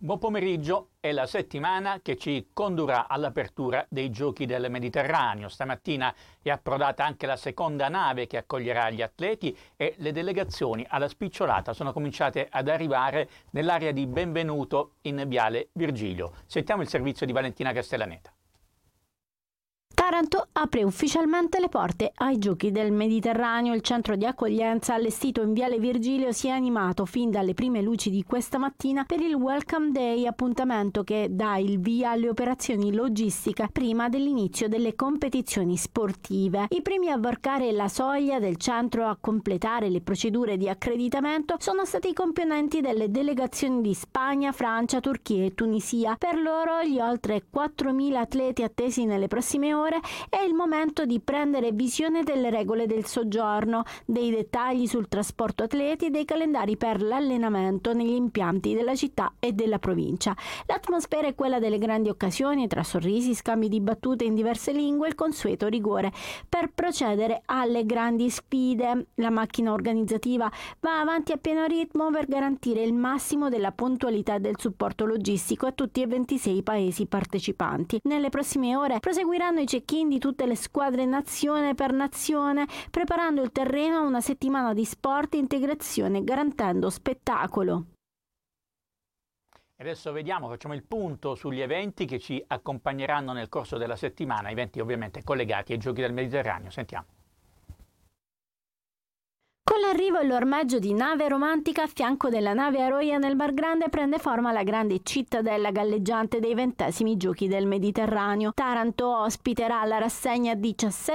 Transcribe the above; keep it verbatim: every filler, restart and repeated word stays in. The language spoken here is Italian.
Buon pomeriggio, è la settimana che ci condurrà all'apertura dei Giochi del Mediterraneo. Stamattina è approdata anche la seconda nave che accoglierà gli atleti e le delegazioni alla spicciolata sono cominciate ad arrivare nell'area di Benvenuto in Viale Virgilio. Sentiamo il servizio di Valentina Castellaneta. Taranto apre ufficialmente le porte ai Giochi del Mediterraneo. Il centro di accoglienza allestito in Viale Virgilio si è animato fin dalle prime luci di questa mattina per il Welcome Day, appuntamento che dà il via alle operazioni logistiche prima dell'inizio delle competizioni sportive. I primi a varcare la soglia del centro a completare le procedure di accreditamento sono stati i componenti delle delegazioni di Spagna, Francia, Turchia e Tunisia. Per loro, gli oltre quattromila atleti attesi nelle prossime ore, è il momento di prendere visione delle regole del soggiorno, dei dettagli sul trasporto atleti e dei calendari per l'allenamento negli impianti della città e della provincia. L'atmosfera è quella delle grandi occasioni, tra sorrisi, scambi di battute in diverse lingue e il consueto rigore per procedere alle grandi sfide. La macchina organizzativa va avanti a pieno ritmo per garantire il massimo della puntualità e del supporto logistico a tutti e ventisei i paesi partecipanti. Nelle prossime ore proseguiranno i check-in di tutte le squadre nazione per nazione, preparando il terreno a una settimana di sport e integrazione, garantendo spettacolo. Adesso vediamo, facciamo il punto sugli eventi che ci accompagneranno nel corso della settimana, eventi ovviamente collegati ai Giochi del Mediterraneo. Sentiamo. Con l'arrivo e l'ormeggio di Nave Romantica a fianco della nave Aroia nel Mar Grande prende forma la grande cittadella galleggiante dei ventesimi Giochi del Mediterraneo. Taranto ospiterà la rassegna diciassette